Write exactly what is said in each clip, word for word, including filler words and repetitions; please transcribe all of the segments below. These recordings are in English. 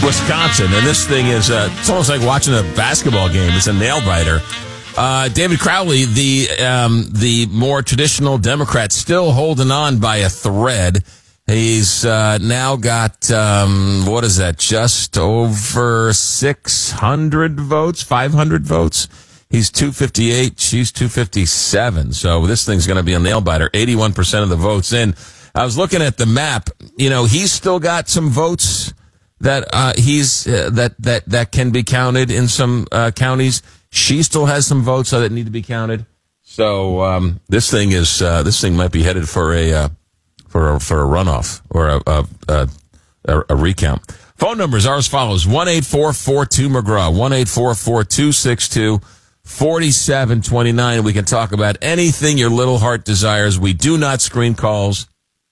Wisconsin, and this thing is, uh, it's almost like watching a basketball game. It's a nail-biter. Uh, David Crowley, the um, the more traditional Democrat, still holding on by a thread. He's uh, now got, um, what is that, just over six hundred votes, five hundred votes. He's two fifty-eight, she's two fifty-seven. So this thing's going to be a nail-biter. eighty-one percent of the votes in. I was looking at the map. You know, he's still got some votes that uh, he's uh, that that that can be counted in some uh, counties. She still has some votes that need to be counted. So um, this thing is uh, this thing might be headed for a uh, for a, for a runoff or a a, a a a recount. Phone numbers are as follows: one eight four four two McGraw, one eight four four two six two four seven two nine. We can talk about anything your little heart desires. We do not screen calls.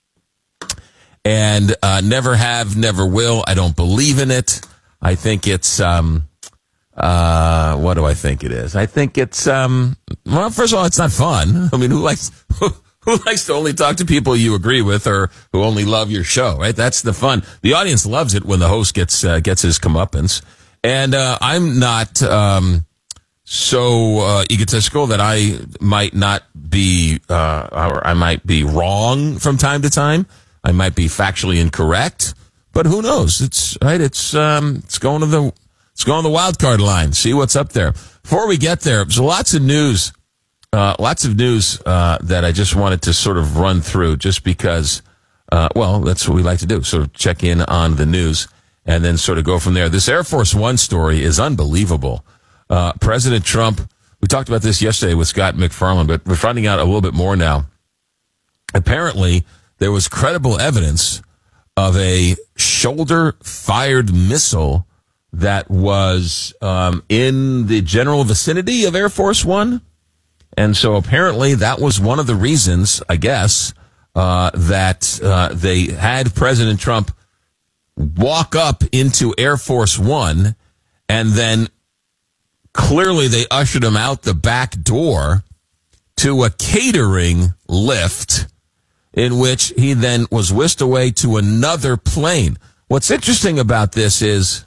And uh, never have, never will. I don't believe in it. I think it's, um, uh, what do I think it is? I think it's, um, well, first of all, it's not fun. I mean, who likes, who, who likes to only talk to people you agree with or who only love your show, right? That's the fun. The audience loves it when the host gets, uh, gets his comeuppance. And, uh, I'm not, um, so, uh, egotistical that I might not be, uh, or I might be wrong from time to time. I might be factually incorrect, but who knows? It's right. It's um, it's going to the it's going to the wild card line. See what's up there. Before we get there, there's lots of news, uh, lots of news uh, that I just wanted to sort of run through, just because. Uh, well, that's what we like to do. Sort of check in on the news and then sort of go from there. This Air Force One story is unbelievable. Uh, President Trump. We talked about this yesterday with Scott McFarland, but we're finding out a little bit more now. Apparently, there was credible evidence of a shoulder-fired missile that was um, in the general vicinity of Air Force One. And so apparently that was one of the reasons, I guess, uh, that uh, they had President Trump walk up into Air Force One, and then clearly they ushered him out the back door to a catering lift, in which he then was whisked away to another plane. What's interesting about this is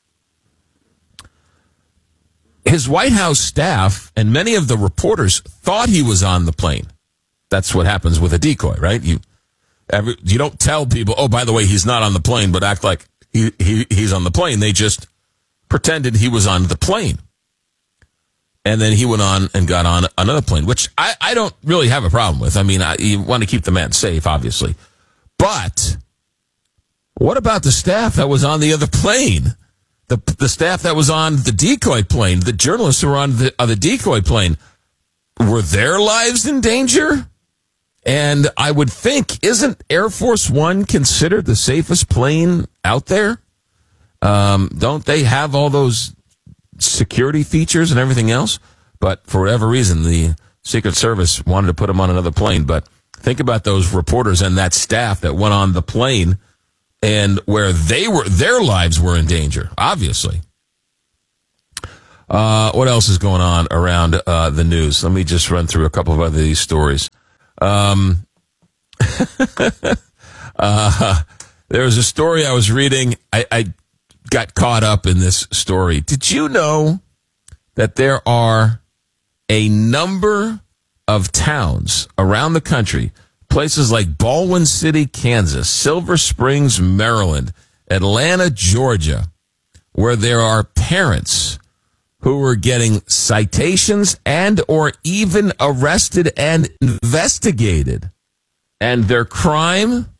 his White House staff and many of the reporters thought he was on the plane. That's what happens with a decoy, right? You every, you don't tell people, oh, by the way, he's not on the plane, but act like he, he he's on the plane. They just pretended he was on the plane. And then he went on and got on another plane, which I, I don't really have a problem with. I mean, I, you want to keep the man safe, obviously. But what about the staff that was on the other plane? The the staff that was on the decoy plane, the journalists who were on the, on the decoy plane, were their lives in danger? And I would think, isn't Air Force One considered the safest plane out there? Um, don't they have all those security features and everything else? But for whatever reason, the Secret Service wanted to put him on another plane. But think about those reporters and that staff that went on the plane and where they were, their lives were in danger, obviously. Uh, what else is going on around uh, the news? Let me just run through a couple of other these stories. Um, uh, there was a story I was reading. I, I got caught up in this story. Did you know that there are a number of towns around the country, places like Baldwin City, Kansas, Silver Springs, Maryland, Atlanta, Georgia, where there are parents who are getting citations and or even arrested and investigated, and their crime